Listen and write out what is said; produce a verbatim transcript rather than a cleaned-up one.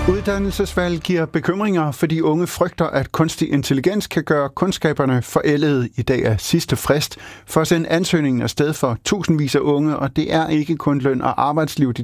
Uddannelsesvalg giver bekymringer, fordi unge frygter, at kunstig intelligens kan gøre kundskaberne forældede. I dag er sidste frist for at sende ansøgningen afsted for tusindvis af unge, og det er ikke kun løn og arbejdsliv, de